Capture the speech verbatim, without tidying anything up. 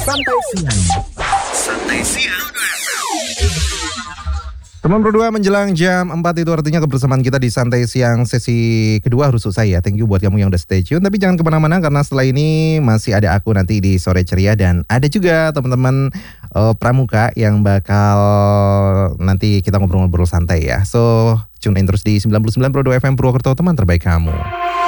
Santai Siang. Santai Siang. Teman berdua menjelang jam empat itu artinya kebersamaan kita di Santai Siang sesi kedua harus selesai ya. Thank you buat kamu yang udah stay tune. Tapi jangan kemana-mana karena setelah ini masih ada aku nanti di Sore Ceria. Dan ada juga teman-teman uh, pramuka yang bakal nanti kita ngobrol-ngobrol santai ya. So tune in terus di sembilan puluh sembilan koma dua F M Purwokerto, teman terbaik kamu.